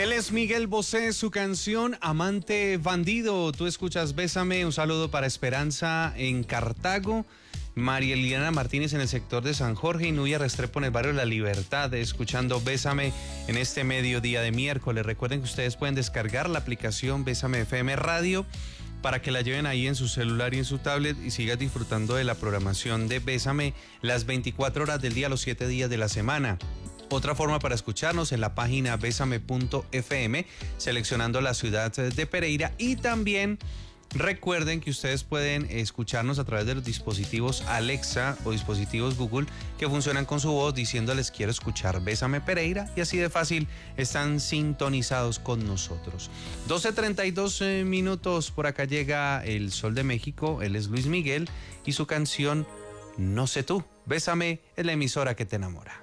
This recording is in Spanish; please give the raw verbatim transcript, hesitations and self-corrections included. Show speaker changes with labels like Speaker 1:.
Speaker 1: Él es Miguel Bosé, su canción Amante Bandido. Tú escuchas Bésame. Un saludo para Esperanza en Cartago, María Eliana Martínez en el sector de San Jorge y Nubia Restrepo en el barrio La Libertad, escuchando Bésame en este mediodía de miércoles. Recuerden que ustedes pueden descargar la aplicación Bésame F M Radio para que la lleven ahí en su celular y en su tablet y sigan disfrutando de la programación de Bésame las veinticuatro horas del día, los siete días de la semana. Otra forma para escucharnos en la página besame punto f m, seleccionando la ciudad de Pereira, y también recuerden que ustedes pueden escucharnos a través de los dispositivos Alexa o dispositivos Google que funcionan con su voz diciéndoles quiero escuchar Bésame Pereira, y así de fácil están sintonizados con nosotros. doce treinta y dos minutos, por acá llega el Sol de México, él es Luis Miguel y su canción No sé tú. Bésame es la emisora que te enamora.